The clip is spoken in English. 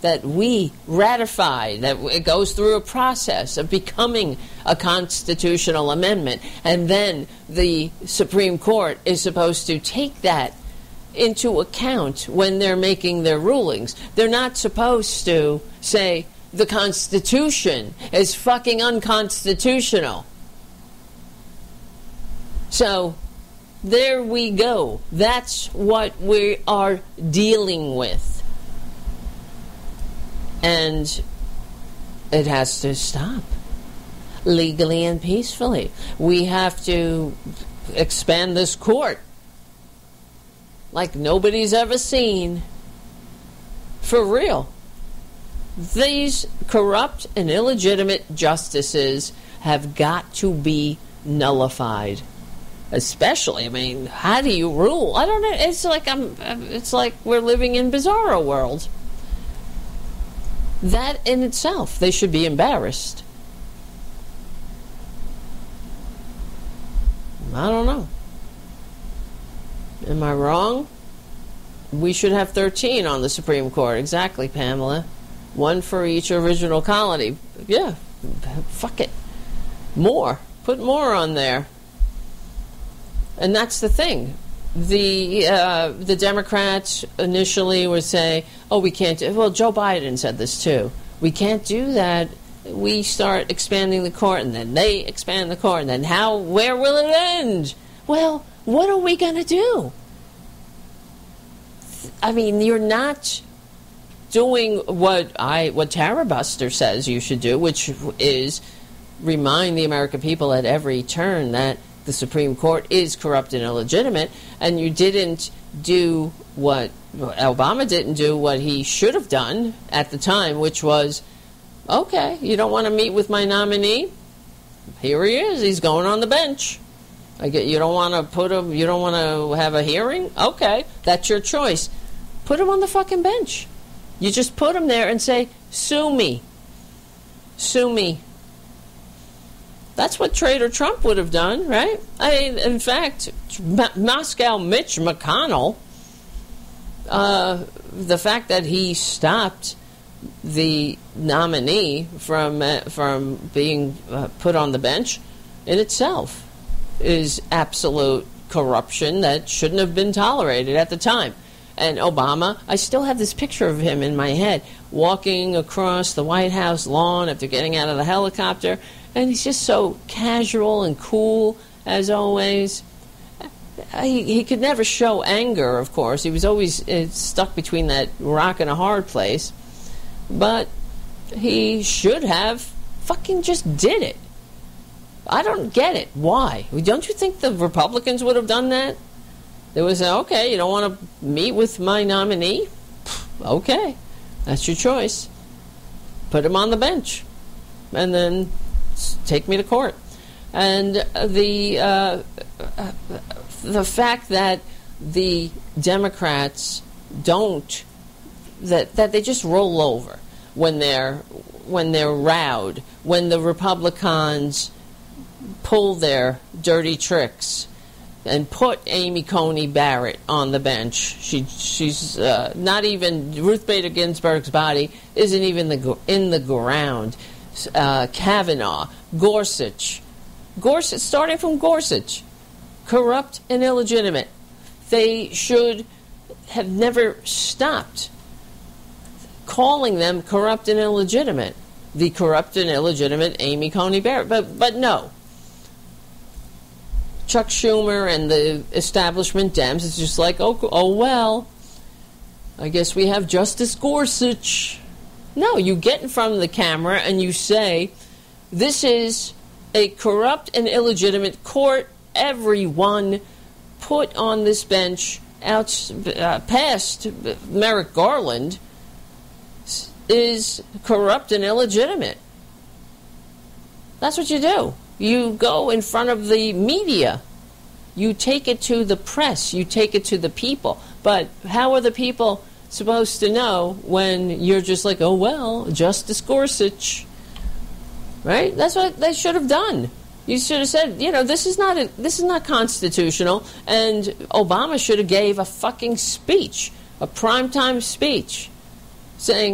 that we ratify, that it goes through a process of becoming a constitutional amendment, and then the Supreme Court is supposed to take that into account when they're making their rulings. They're not supposed to say the Constitution is fucking unconstitutional. So there we go. That's what we are dealing with. And it has to stop legally and peacefully. We have to expand this court like nobody's ever seen. For real. These corrupt and illegitimate justices have got to be nullified. Especially, I mean, how do you rule? I don't know. It's like we're living in Bizarro world. That in itself, they should be embarrassed. I don't know. Am I wrong? We should have 13 on the Supreme Court. Exactly, Pamela. One for each original colony. Yeah, fuck it. More. Put more on there. And that's the thing. The Democrats initially would say, oh, we can't do... Well, Joe Biden said this too. We can't do that. We start expanding the court, and then they expand the court, and then where will it end? Well, what are we going to do? I mean, you're not doing what Tara Buster says you should do, which is remind the American people at every turn that the Supreme Court is corrupt and illegitimate, and you didn't do what Obama didn't do, what he should have done at the time, which was, okay, you don't want to meet with my nominee? Here he is. He's going on the bench. You don't want to put him, you don't want to have a hearing? Okay, that's your choice. Put him on the fucking bench. You just put him there and say, sue me. Sue me. That's what Trader Trump would have done, right? I mean, in fact, Moscow Mitch McConnell, the fact that he stopped the nominee from being put on the bench in itself is absolute corruption that shouldn't have been tolerated at the time. And Obama, I still have this picture of him in my head, walking across the White House lawn after getting out of the helicopter, and he's just so casual and cool, as always. He could never show anger, of course. He was always stuck between that rock and a hard place. But he should have fucking just did it. I don't get it. Why? Don't you think the Republicans would have done that? They would say, okay, you don't want to meet with my nominee? Okay, that's your choice. Put him on the bench. And then take me to court. And the fact that the Democrats don't, that they just roll over when they're rowed, when the Republicans pull their dirty tricks and put Amy Coney Barrett on the bench. She's not even, Ruth Bader Ginsburg's body isn't even in the ground. Kavanaugh, Gorsuch, starting from Gorsuch, corrupt and illegitimate. They should have never stopped calling them corrupt and illegitimate. The corrupt and illegitimate Amy Coney Barrett. But no. Chuck Schumer and the establishment Dems, it's just like, oh well, I guess we have Justice Gorsuch. No, you get in front of the camera and you say, this is a corrupt and illegitimate court. Everyone put on this bench past Merrick Garland is corrupt and illegitimate. That's what you do. You go in front of the media. You take it to the press. You take it to the people. But how are the people supposed to know when you're just like, oh, well, Justice Gorsuch? Right? That's what they should have done. You should have said, this is not constitutional, and Obama should have gave a fucking speech, a primetime speech, saying,